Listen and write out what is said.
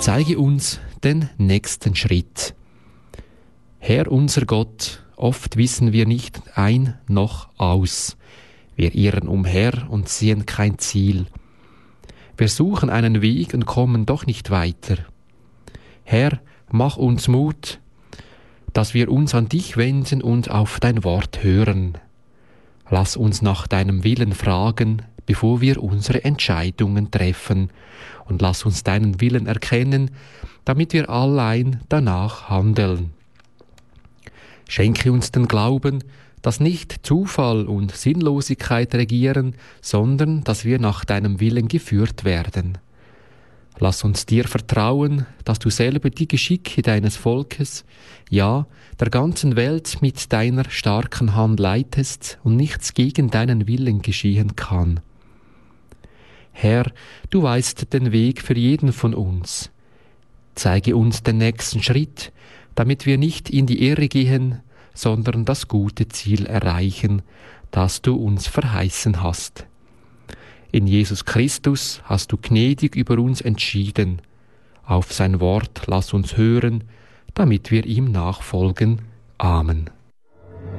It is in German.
Zeige uns den nächsten Schritt. Herr unser Gott, oft wissen wir nicht ein noch aus. Wir irren umher und sehen kein Ziel. Wir suchen einen Weg und kommen doch nicht weiter. Herr, mach uns Mut, dass wir uns an dich wenden und auf dein Wort hören. Lass uns nach deinem Willen fragen, bevor wir unsere Entscheidungen treffen, und lass uns deinen Willen erkennen, damit wir allein danach handeln. Schenke uns den Glauben, dass nicht Zufall und Sinnlosigkeit regieren, sondern dass wir nach deinem Willen geführt werden. Lass uns dir vertrauen, dass du selber die Geschicke deines Volkes, ja, der ganzen Welt mit deiner starken Hand leitest und nichts gegen deinen Willen geschehen kann. Herr, du weißt den Weg für jeden von uns. Zeige uns den nächsten Schritt, damit wir nicht in die Irre gehen, sondern das gute Ziel erreichen, das du uns verheißen hast. In Jesus Christus hast du gnädig über uns entschieden. Auf sein Wort lass uns hören, damit wir ihm nachfolgen. Amen.